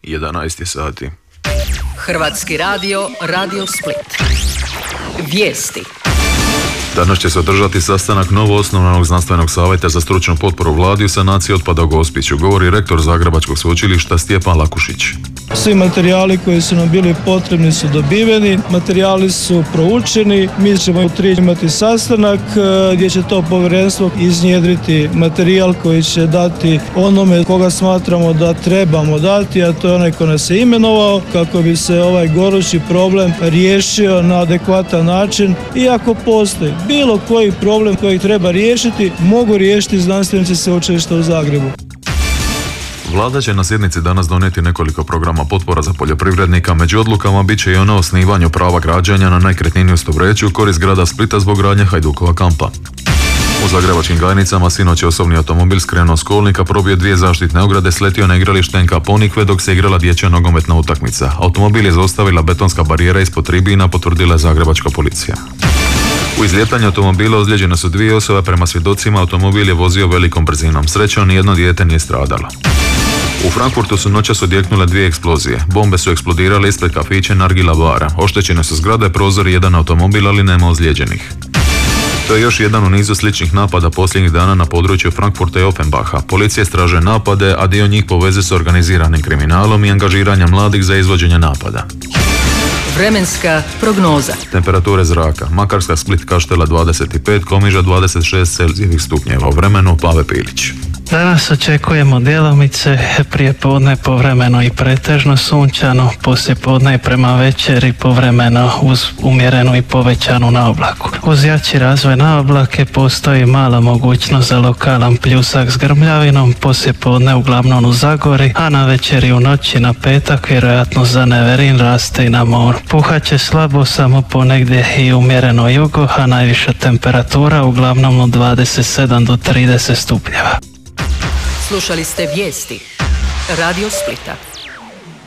11 je sati. Hrvatski radio, Radio Split. Vijesti. Danas će se održati sastanak novo osnovanog znanstvenog savjeta za stručnu potporu vladi u sanaciji otpada u Gospiću, govori rektor Zagrebačkog sveučilišta Stjepan Lakušić. Svi materijali koji su nam bili potrebni su dobiveni, materijali su proučeni, mi ćemo u 3 imati sastanak gdje će to povjerenstvo iznjedriti materijal koji će dati onome koga smatramo da trebamo dati, a to je onaj ko nas je imenovao, kako bi se ovaj gorući problem riješio na adekvatan način. I ako postoji bilo koji problem koji treba riješiti, mogu riješiti znanstvenici Sveučilišta u Zagrebu. Vlada će na sjednici danas donijeti nekoliko programa potpora za poljoprivrednika. Među odlukama bit će i ono o osnivanju prava građenja na nekretnini u Stobreću u korist grada Splita zbog gradnje Hajdukova kampa. U zagrebačkim Gajnicama sinoć je osobni automobil skrenuo s kolnika, probio 2 zaštitne ograde, sletio na igralište NK Ponikve dok se igrala dječja nogometna utakmica. Automobil je zaustavila betonska barijera ispod tribina, potvrdila je zagrebačka policija. U izlijetanju automobila ozlijeđene su 2 osobe, prema svjedocima automobil je vozio velikom brzinom. Srećom, nijedno dijete nije stradalo. U Frankfurtu su noćas odjeknule 2 eksplozije. Bombe su eksplodirale ispred kafića Nargila bara. Oštećene su zgrade, prozori, jedan automobil, ali nema ozlijeđenih. To je još jedan u nizu sličnih napada posljednjih dana na području Frankfurta i Offenbacha. Policija istražuje napade, a dio njih poveze s organiziranim kriminalom i angažiranja mladih za izvođenje napada. Vremenska prognoza. Temperature zraka: Makarska, Split, Kaštela 25, Komiža 26 Celzijevih stupnjeva. U vremenu Pave Pilić. Danas očekujemo djelomice, prije podne povremeno i pretežno sunčano, poslije podne i prema večeri povremeno uz umjerenu i povećanu naoblaku. Uz jači razvoj naoblake postoji mala mogućnost za lokalan pljusak s grmljavinom, poslije podne uglavnom u Zagori, a na večeri u noći na petak vjerojatno za Neverin raste i na moru. Puhat će slabo samo ponegdje i umjereno jugo, a najviša temperatura uglavnom od 27 do 30 stupnjeva. Slušali ste vijesti Radio Splita.